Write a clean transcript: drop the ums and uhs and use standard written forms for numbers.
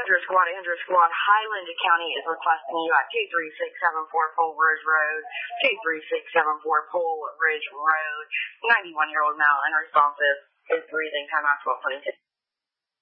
Andrew Squad, Highland County is requesting you at 23674 Pole Ridge Road, 23674 Pole Ridge Road, 91-year-old male, unresponsive, is breathing, time out 12:22.